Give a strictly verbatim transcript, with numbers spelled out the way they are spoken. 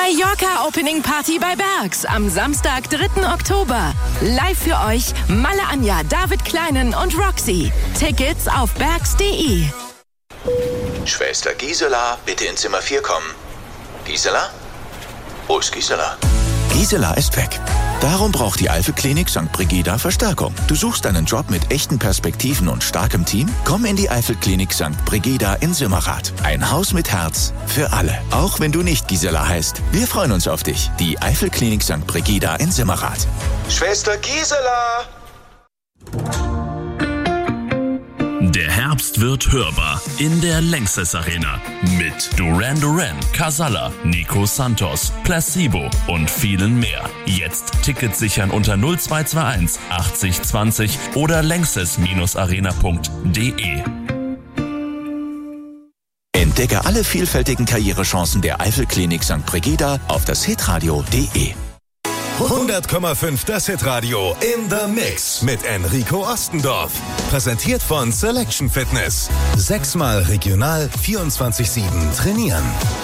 Mallorca Opening Party bei Bergs am Samstag, dritten Oktober. Live für euch Malle Anja, David Kleinen und Roxy. Tickets auf bergs punkt de. Schwester Gisela, bitte in Zimmer vier kommen. Gisela? Wo ist Gisela? Gisela ist weg. Darum braucht die Eifel-Klinik Sankt Brigida Verstärkung. Du suchst einen Job mit echten Perspektiven und starkem Team? Komm in die Eifel-Klinik Sankt Brigida in Simmerath. Ein Haus mit Herz für alle. Auch wenn du nicht Gisela heißt. Wir freuen uns auf dich. Die Eifel-Klinik Sankt Brigida in Simmerath. Schwester Gisela! Der Herbst wird hörbar in der Lanxess Arena mit Duran Duran, Casalla, Nico Santos, Placebo und vielen mehr. Jetzt Tickets sichern unter null zwei zwei eins achtzig zwanzig oder lanxess arena punkt de. Entdecke alle vielfältigen Karrierechancen der Eifel-Klinik Sankt Brigida auf das hitradio punkt de. hundert Komma fünf Das Hitradio in the Mix mit Enrico Ostendorf. Präsentiert von Selection Fitness. Sechsmal regional vierundzwanzig sieben trainieren.